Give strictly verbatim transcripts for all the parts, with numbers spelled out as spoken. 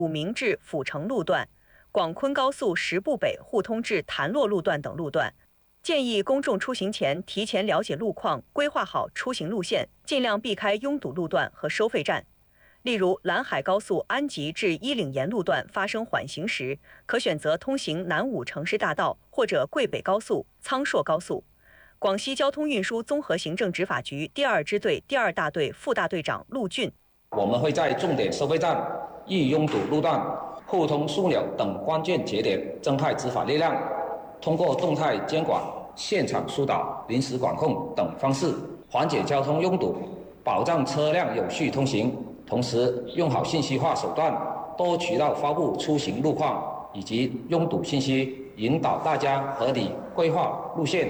武鸣至阜成路段、广昆高速十步北互通至潭洛路段等路段。建议公众出行前提前了解路况，规划好出行路线，尽量避开拥堵路段和收费站。例如，兰海高速安吉至伊岭沿路段发生缓行时，可选择通行南武城市大道或者桂北高速、苍硕高速。广西交通运输综合行政执法局第二支队第二大队副大队长陆俊， 我们会在重点收费站、易拥堵路段、互通枢纽等关键节点增派执法力量，通过动态监管、现场疏导、临时管控等方式，缓解交通拥堵，保障车辆有序通行。同时，用好信息化手段，多渠道发布出行路况以及拥堵信息，引导大家合理规划路线。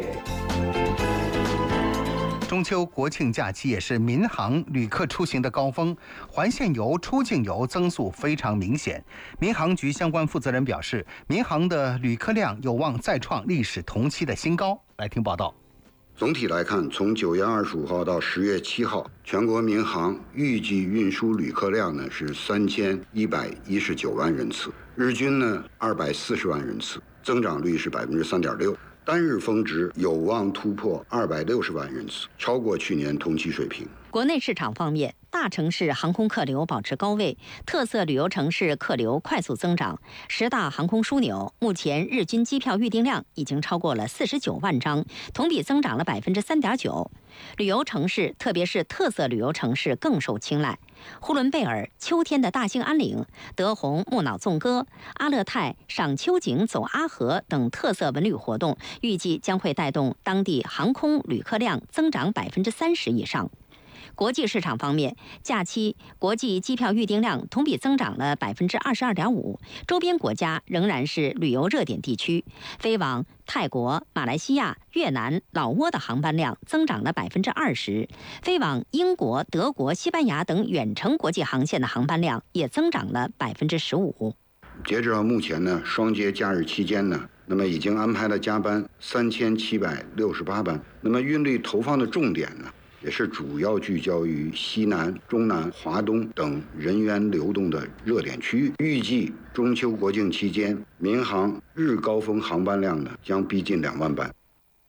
中秋国庆假期也是民航旅客出行的高峰，环线游、出境游增速非常明显。民航局相关负责人表示，民航的旅客量有望再创历史同期的新高。来听报道。 总体来看，从九月二十五号到十月七号，全国民航预计运输旅客量呢是三千一百一十九万人次，日均呢二百四十万人次，增长率是百分之三点六。单日峰值有望突破二百六十万人次，超过去年同期水平。 国内市场方面，大城市航空客流保持高位，特色旅游城市客流快速增长。十大航空枢纽目前日均机票预订量已经超过了四十九万张，同比增长了百分之三点九。旅游城市，特别是特色旅游城市更受青睐。呼伦贝尔秋天的大兴安岭、德宏木脑纵歌、阿勒泰赏秋景走阿河等特色文旅活动，预计将会带动当地航空旅客量增长百分之三十以上。国际市场方面，假期国际机票预订量同比增长了百分之二十二点五，周边国家仍然是旅游热点地区，飞往泰国、马来西亚、越南、老挝的航班量增长了百分之二十，飞往英国、德国、西班牙等远程国际航线的航班量也增长了百分之十五。 截至到目前呢，双节假日期间呢，那么已经安排了加班三千七百六十八班，那么运力投放的重点呢，也是主要聚焦于西南、中南、华东等人员流动的热点区域。预计中秋国庆期间，民航日高峰航班量呢将逼近两万班。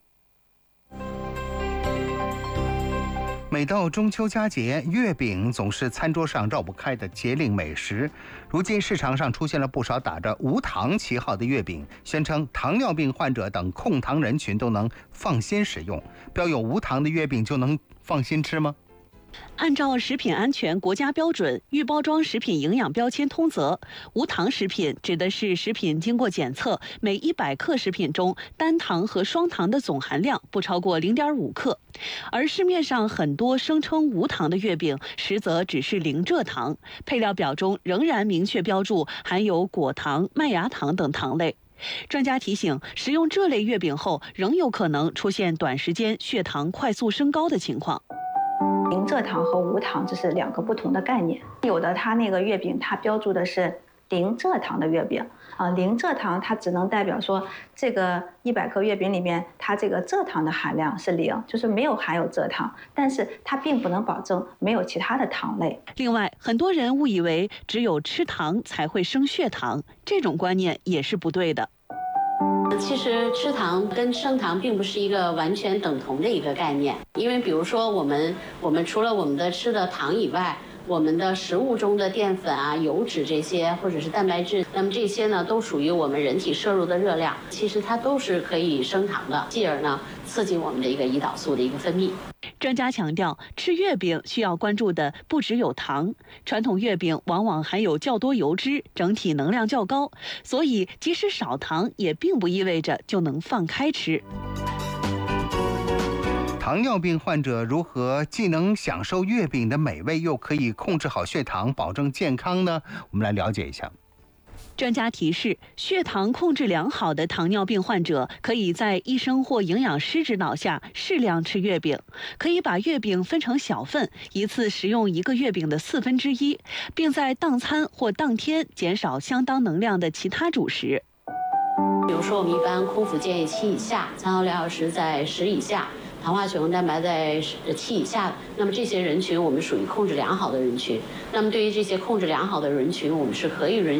每到中秋佳节，月饼总是餐桌上绕不开的节令美食。如今市场上出现了不少打着无糖旗号的月饼，宣称糖尿病患者等控糖人群都能放心使用。标有无糖的月饼就能放心吃吗？ 按照食品安全国家标准，预包装食品营养标签通则，无糖食品指的是食品经过检测，每一百克食品中单糖和双糖的总含量不超过 零点五克。而市面上很多声称无糖的月饼，实则只是零蔗糖，配料表中仍然明确标注含有果糖、麦芽糖等糖类。专家提醒，食用这类月饼后，仍有可能出现短时间血糖快速升高的情况。 零蔗糖和无糖这是两个不同的概念，有的它那个月饼它标注的是零蔗糖的月饼啊，零蔗糖它只能代表说这个一百克月饼里面它这个蔗糖的含量是零，就是没有含有蔗糖，但是它并不能保证没有其他的糖类。 另外，很多人误以为只有吃糖才会升血糖，这种观念也是不对的。 其实吃糖跟升糖并不是一个完全等同的一个概念，因为比如说我们我们除了我们的吃的糖以外，我们的食物中的淀粉啊、油脂这些，或者是蛋白质，那么这些呢都属于我们人体摄入的热量，其实它都是可以升糖的，继而呢刺激我们的一个胰岛素的一个分泌。 专家强调，吃月饼需要关注的不只有糖，传统月饼往往含有较多油脂，整体能量较高，所以即使少糖也并不意味着就能放开吃。 糖尿病患者如何既能享受月饼的美味，又可以控制好血糖，保证健康呢？我们来了解一下。 专家提示，血糖控制良好的糖尿病患者可以在医生或营养师指导下适量吃月饼，可以把月饼分成小份，一次食用一个月饼的四分之一，并在当餐或当天减少相当能量的其他主食。 比如说，我们一般空腹建议七以下，餐后两小时在十以下，糖化血红蛋白在七以下，那么这些人群我们属于控制良好的人群。那么对于这些控制良好的人群，我们是可以允